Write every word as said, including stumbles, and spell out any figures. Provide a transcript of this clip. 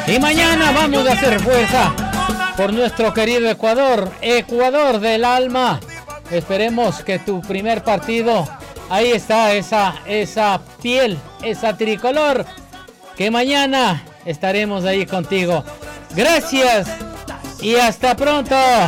Y mañana vamos a hacer fuerza por nuestro querido Ecuador, Ecuador del alma. Esperemos que tu primer partido, ahí está esa, esa piel, esa tricolor, que mañana estaremos ahí contigo. Gracias y hasta pronto.